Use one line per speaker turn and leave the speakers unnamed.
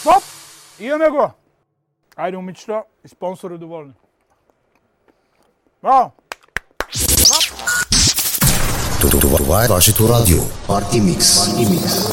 Топ! Имаме го! Айде, момичета и спонсори доволни. Браво!
Това е вашето радио. Парти Микс.